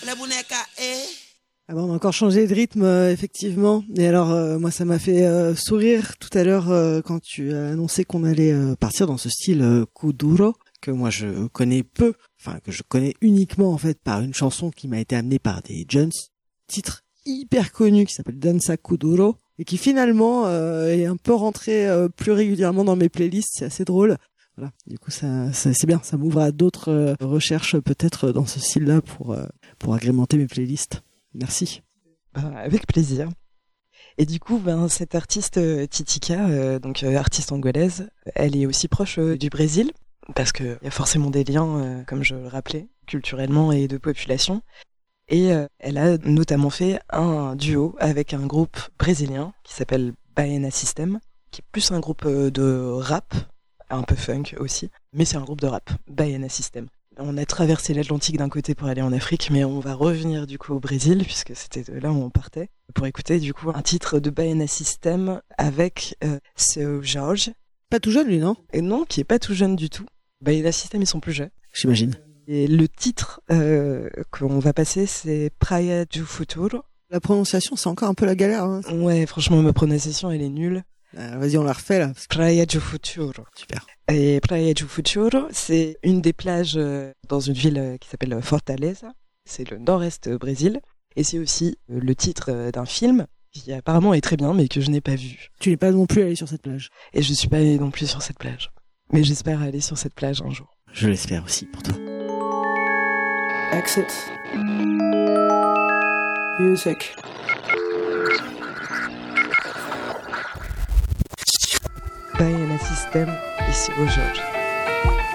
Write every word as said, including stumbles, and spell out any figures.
La boneca est... Ah bon, on a encore changé de rythme, euh, effectivement. Et alors, euh, moi, ça m'a fait euh, sourire tout à l'heure euh, quand tu as annoncé qu'on allait euh, partir dans ce style euh, kuduro, que moi je connais peu, enfin que je connais uniquement en fait par une chanson qui m'a été amenée par des Jones, titre hyper connu qui s'appelle Danza Kuduro, et qui finalement euh, est un peu rentré euh, plus régulièrement dans mes playlists. C'est assez drôle. Voilà. Du coup, ça, ça c'est bien. Ça m'ouvre à d'autres euh, recherches peut-être dans ce style-là pour euh, pour agrémenter mes playlists. Merci. Bah, avec plaisir. Et du coup, ben, cette artiste euh, Titika, euh, donc euh, artiste angolaise, elle est aussi proche euh, du Brésil, parce qu'il y a forcément des liens, euh, comme je le rappelais, culturellement et de population. Et euh, elle a notamment fait un duo avec un groupe brésilien qui s'appelle Baiana System, qui est plus un groupe euh, de rap, un peu funk aussi, mais c'est un groupe de rap, Baiana System. On a traversé l'Atlantique d'un côté pour aller en Afrique, mais on va revenir du coup au Brésil, puisque c'était de là où on partait, pour écouter du coup un titre de Baiana System avec euh, Seu Jorge. Pas tout jeune lui, non? Et non, qui est pas tout jeune du tout. Baiana System, ils sont plus jeunes. J'imagine. Et le titre euh, qu'on va passer, c'est Praia do Futuro. La prononciation, c'est encore un peu la galère. Hein. Ouais, franchement, ma prononciation, elle est nulle. Euh, vas-y, on la refait là. Praia do Futuro. Super. Et Praia do Futuro, c'est une des plages euh, dans une ville euh, qui s'appelle Fortaleza. C'est le nord-est euh, Brésil. Et c'est aussi euh, le titre euh, d'un film qui apparemment est très bien, mais que je n'ai pas vu. Tu n'es pas non plus allé sur cette plage. Et je suis pas allée non plus sur cette plage. Mais j'espère aller sur cette plage un jour. Je l'espère aussi pour toi. Exit. Music. Baiana System, ici au Georges.